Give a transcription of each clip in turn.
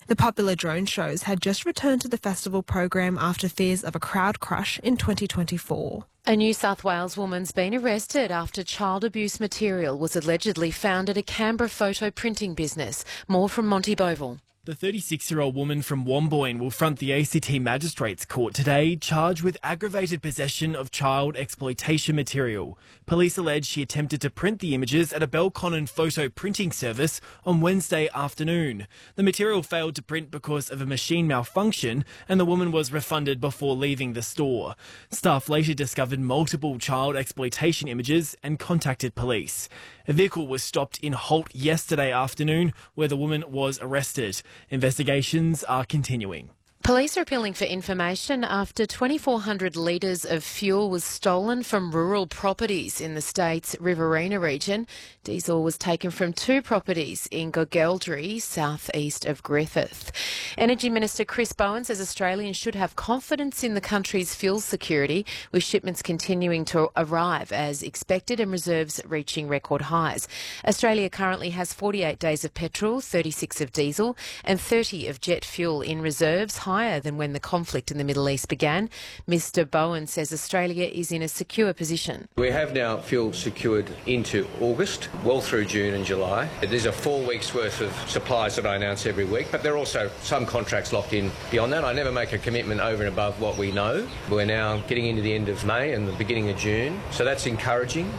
The popular drone shows had just returned to the festival program after fears of a crowd crush in 2024. A New South Wales woman's been arrested after child abuse material was allegedly found at a Canberra photo printing business. More from Monty Bovill. The 36-year-old woman from Womboyne will front the ACT Magistrates Court today, charged with aggravated possession of child exploitation material. Police allege she attempted to print the images at a Belconnen photo printing service on Wednesday afternoon. The material failed to print because of a machine malfunction, and the woman was refunded before leaving the store. Staff later discovered multiple child exploitation images and contacted police. A vehicle was stopped in Holt yesterday afternoon, where the woman was arrested. Investigations are continuing. Police are appealing for information after 2,400 litres of fuel was stolen from rural properties in the state's Riverina region. Diesel was taken from 2 properties in Gogeldry, southeast of Griffith. Energy Minister Chris Bowen says Australians should have confidence in the country's fuel security, with shipments continuing to arrive as expected and reserves reaching record highs. Australia currently has 48 days of petrol, 36 of diesel and 30 of jet fuel in reserves, higher than when the conflict in the Middle East began. Mr Bowen says Australia is in a secure position. We have now fuel secured into August, well through June and July. There's a 4 weeks worth of supplies that I announce every week, but there are also some contracts locked in beyond that. I never make a commitment over and above what we know. We're now getting into the end of May and the beginning of June, so that's encouraging.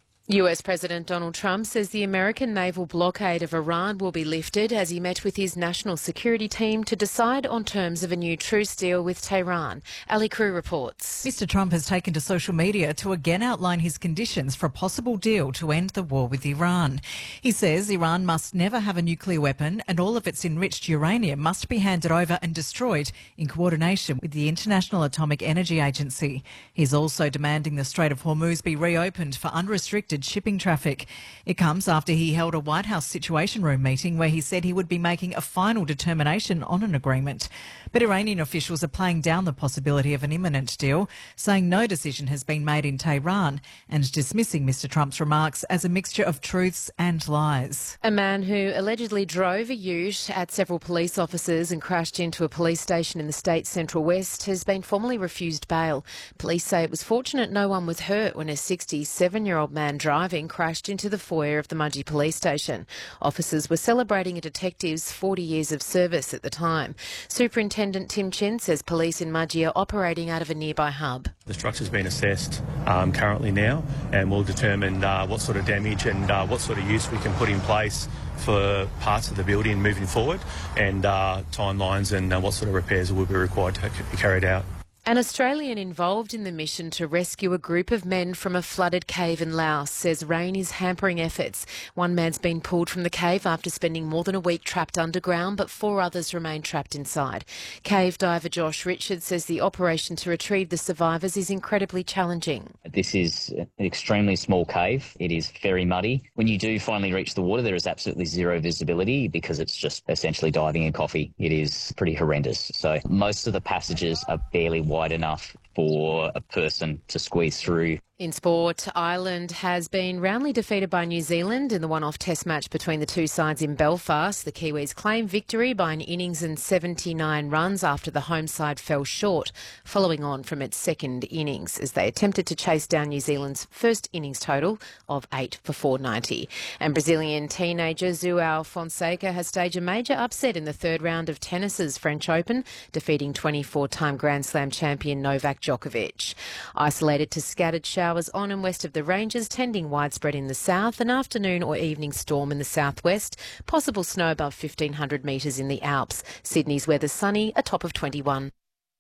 US President Donald Trump says the American naval blockade of Iran will be lifted as he met with his national security team to decide on terms of a new truce deal with Tehran. Ali Crew reports. Mr Trump has taken to social media to again outline his conditions for a possible deal to end the war with Iran. He says Iran must never have a nuclear weapon and all of its enriched uranium must be handed over and destroyed in coordination with the International Atomic Energy Agency. He's also demanding the Strait of Hormuz be reopened for unrestricted shipping traffic. It comes after he held a White House Situation Room meeting where he said he would be making a final determination on an agreement. But Iranian officials are playing down the possibility of an imminent deal, saying no decision has been made in Tehran and dismissing Mr Trump's remarks as a mixture of truths and lies. A man who allegedly drove a ute at several police officers and crashed into a police station in the state's Central West has been formally refused bail. Police say it was fortunate no one was hurt when a 67-year-old man driving crashed into the foyer of the Mudgee police station. Officers were celebrating a detective's 40 years of service at the time. Superintendent Tim Chin says police in Mudgee are operating out of a nearby hub. The structure's been assessed currently now, and we'll determine what sort of damage and what sort of use we can put in place for parts of the building moving forward, and timelines and what sort of repairs will be required to be carried out. An Australian involved in the mission to rescue a group of men from a flooded cave in Laos says rain is hampering efforts. One man's been pulled from the cave after spending more than a week trapped underground, but 4 others remain trapped inside. Cave diver Josh Richards says the operation to retrieve the survivors is incredibly challenging. This is an extremely small cave. It is very muddy. When you do finally reach the water, there is absolutely zero visibility because it's just essentially diving in coffee. It is pretty horrendous. So most of the passages are barely wide enough for a person to squeeze through. In sport, Ireland has been roundly defeated by New Zealand in the one-off test match between the two sides in Belfast. The Kiwis claimed victory by an innings and 79 runs after the home side fell short, following on from its second innings as they attempted to chase down New Zealand's first innings total of 8 for 490. And Brazilian teenager João Fonseca has staged a major upset in the third round of tennis's French Open, defeating 24-time Grand Slam champion Novak Djokovic. Isolated to scattered showers on and west of the ranges, tending widespread in the south, an afternoon or evening storm in the southwest, possible snow above 1,500 metres in the Alps. Sydney's weather sunny, a top of 21.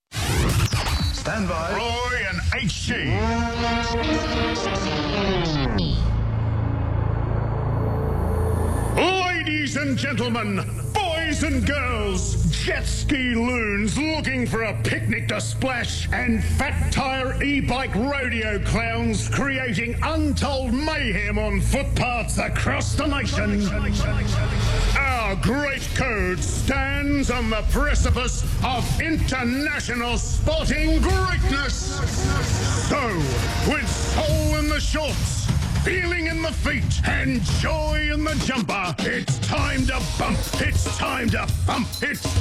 Stand by. Roy and HG. Ladies and gentlemen, boys and girls, jet ski loons looking for a picnic to splash, and fat tyre e-bike rodeo clowns creating untold mayhem on footpaths across the nation. Our great code stands on the precipice of international sporting greatness. So, with soul in the shorts, feeling in the feet, and joy in the jumper, it's time to bump, it's time to bump, it's